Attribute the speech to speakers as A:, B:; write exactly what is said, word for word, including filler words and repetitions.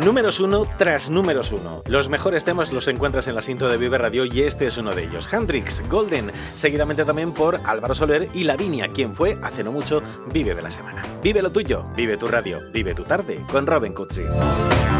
A: Números uno tras números uno. Los mejores temas los encuentras en la cinta de Vive Radio y este es uno de ellos. Hendrix, Golden, seguidamente también por Álvaro Soler y Lavinia, quien fue, hace no mucho, Vive de la Semana. Vive lo tuyo, vive tu radio, vive tu tarde con Robin Cutsi.